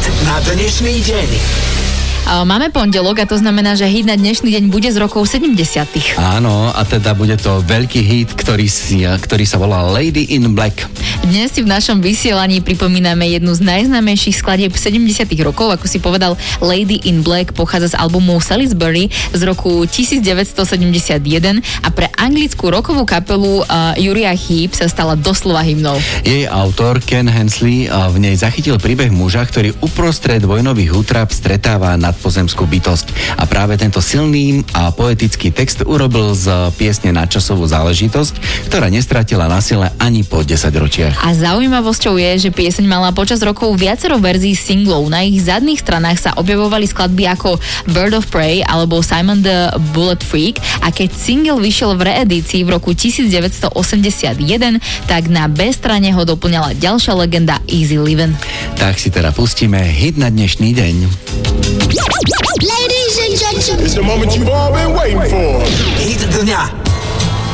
Hit na dnešný deň. Máme pondelok a to znamená, že hit na dnešný deň bude z rokov 70. Áno, a teda bude to veľký hit, ktorý sa volá Lady in Black. Dnes si v našom vysielaní pripomíname jednu z najznámejších skladieb 70. rokov, ako si povedal, Lady in Black pochádza z albumu Salisbury z roku 1971 a pre anglickú rockovú kapelu Uriah Heep sa stala doslova hymnou. Jej autor Ken Hensley v nej zachytil príbeh muža, ktorý uprostred vojnových útrap stretáva nadpozemskú bytosť. A práve tento silný a poetický text urobil z piesne nadčasovú záležitosť, ktorá nestratila na sile ani po 10 ročiach. A zaujímavosťou je, že pieseň mala počas rokov viacero verzií singlov. Na ich zadných stranách sa objavovali skladby ako Bird of Prey alebo Simon the Bullet Freak a keď single vyšiel v reedícii v roku 1981, tak na B strane ho doplňala ďalšia legenda Easy Livin'. Tak si teda pustíme hit na dnešný deň. Ladies and gentlemen, It's the moment you've all been waiting for. Hit dňa.